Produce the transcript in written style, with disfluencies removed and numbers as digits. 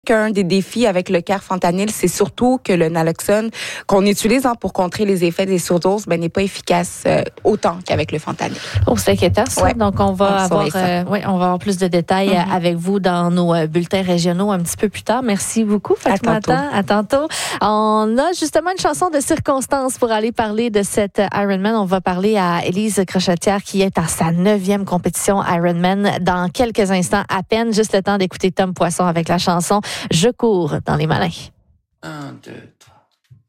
qu'un des défis avec le carfentanyl, c'est surtout que le naloxone qu'on utilise pour contrer les effets des surdoses n'est pas efficace autant qu'avec le fentanyl. Oh, c'est inquiétant ça. Ouais. Donc on va avoir plus de détails avec vous dans nos bulletins régionaux un petit peu plus tard. Merci beaucoup, Fatoumata. À tantôt. On a justement une chanson de circonstance pour aller parler de cette Ironman. On va parler à Élise Crochetière qui est à sa 9e compétition Ironman dans quelques instants à peine. Juste le temps d'écouter Tom Poisson avec la chanson « Je cours dans les malins ». 1, 2, 3.